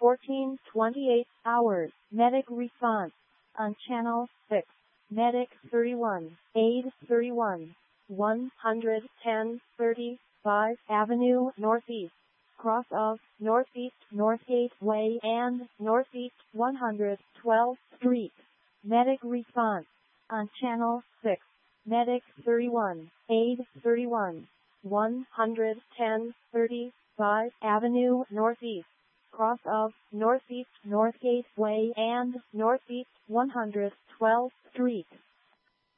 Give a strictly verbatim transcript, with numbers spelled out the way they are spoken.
fourteen twenty-eight hours. Medic response on channel six. Medic thirty-one, aid thirty-one, one hundred ten thirty-five Avenue Northeast, cross of Northeast Northgate Way and Northeast one hundred twelfth Street. Medic response on channel six. Medic thirty-one, aid thirty-one, one hundred ten thirty-five Avenue Northeast, cross of Northeast Northgate Way and Northeast one hundred twelfth Street.